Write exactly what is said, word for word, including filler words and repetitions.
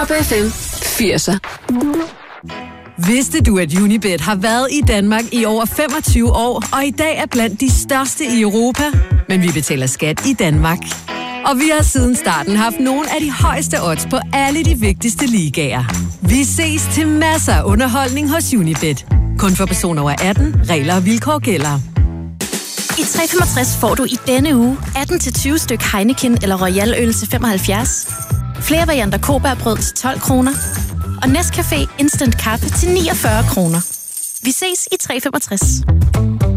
Top F M firser. Vidste du, at Unibet har været i Danmark i over femogtyve år, og i dag er blandt de største i Europa? Men vi betaler skat i Danmark. Og vi har siden starten haft nogle af de højeste odds på alle de vigtigste ligaer. Vi ses til masser af underholdning hos Unibet. Kun for personer over atten. Regler og vilkår gælder. I tre femogtres får du i denne uge atten til tyve styk Heineken eller Royal øl til femoghalvfjerds. Flere varianter Kobærbrød til tolv kroner. Og Nescafé Instant Kaffe til niogfyrre kroner. Vi ses i tre femogtres.